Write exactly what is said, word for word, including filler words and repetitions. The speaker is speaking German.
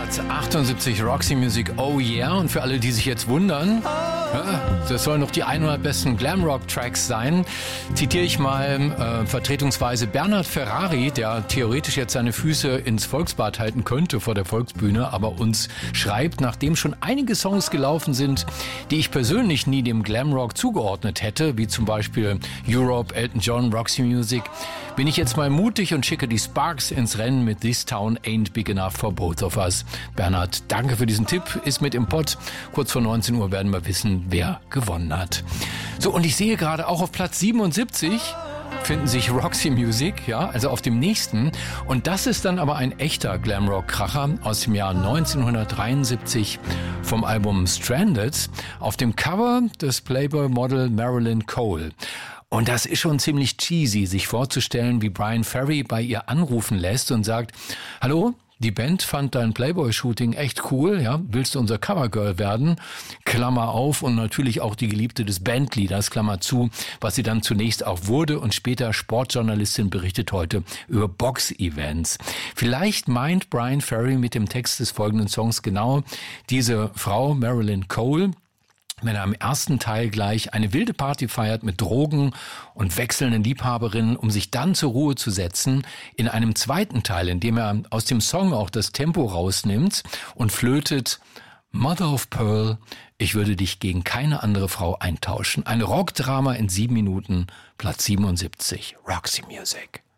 neunzehnhundertachtundsiebzig Roxy Music, oh yeah. Und für alle, die sich jetzt wundern, ja, das sollen noch die hundert besten Glamrock-Tracks sein, zitiere ich mal äh, vertretungsweise Bernhard Ferrari, der theoretisch jetzt seine Füße ins Volksbad halten könnte vor der Volksbühne, aber uns schreibt, nachdem schon einige Songs gelaufen sind, die ich persönlich nie dem Glamrock zugeordnet hätte, wie zum Beispiel Europe, Elton John, Roxy Music, bin ich jetzt mal mutig und schicke die Sparks ins Rennen mit This Town Ain't Big Enough for Both of Us. Bernhard, danke für diesen Tipp, ist mit im Pott. Kurz vor neunzehn Uhr werden wir wissen, wer gewonnen hat. So, und ich sehe gerade auch auf Platz siebenundsiebzig finden sich Roxy Music, ja, also auf dem nächsten. Und das ist dann aber ein echter Glamrock-Kracher aus dem Jahr neunzehnhundertdreiundsiebzig vom Album Stranded. Auf dem Cover des Playboy-Model Marilyn Cole. Und das ist schon ziemlich cheesy, sich vorzustellen, wie Bryan Ferry bei ihr anrufen lässt und sagt, hallo, die Band fand dein Playboy-Shooting echt cool, ja, willst du unser Covergirl werden? Klammer auf, und natürlich auch die Geliebte des Bandleaders, Klammer zu, was sie dann zunächst auch wurde und später Sportjournalistin, berichtet heute über Box-Events. Vielleicht meint Bryan Ferry mit dem Text des folgenden Songs genau diese Frau, Marilyn Cole, wenn er im ersten Teil gleich eine wilde Party feiert mit Drogen und wechselnden Liebhaberinnen, um sich dann zur Ruhe zu setzen, in einem zweiten Teil, in dem er aus dem Song auch das Tempo rausnimmt und flötet Mother of Pearl, ich würde dich gegen keine andere Frau eintauschen. Ein Rockdrama in sieben Minuten, Platz siebenundsiebzig, Roxy Music.